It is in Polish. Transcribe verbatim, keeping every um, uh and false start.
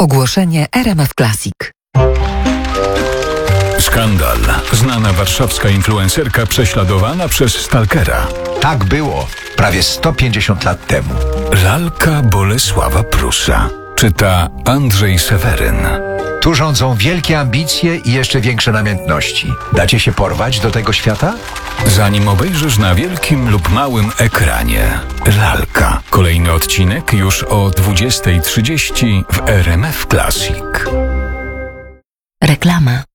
Ogłoszenie R M F Classic. Skandal. Znana warszawska influencerka prześladowana przez stalkera. Tak było prawie sto pięćdziesiąt lat temu. Lalka Bolesława Prusa. Czyta Andrzej Seweryn. Tu rządzą wielkie ambicje i jeszcze większe namiętności. Dacie się porwać do tego świata? Zanim obejrzysz na wielkim lub małym ekranie. Lalka. Kolejny odcinek już o dwudziestej trzydzieści w R M F Classic. Reklama.